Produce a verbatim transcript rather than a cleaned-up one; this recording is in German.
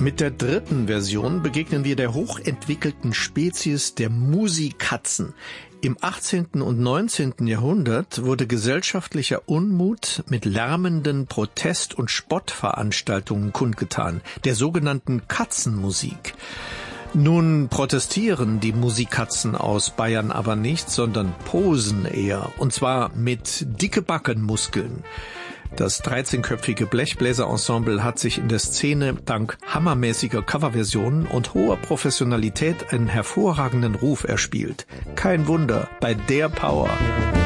Mit der dritten Version begegnen wir der hochentwickelten Spezies der Musikatzen. Im achtzehnten und neunzehnten Jahrhundert wurde gesellschaftlicher Unmut mit lärmenden Protest- und Spottveranstaltungen kundgetan, der sogenannten Katzenmusik. Nun protestieren die Musikatzen aus Bayern aber nicht, sondern posen eher, und zwar mit dicke Backenmuskeln. Das dreizehnköpfige Blechbläserensemble hat sich in der Szene dank hammermäßiger Coverversionen und hoher Professionalität einen hervorragenden Ruf erspielt. Kein Wunder bei der Power.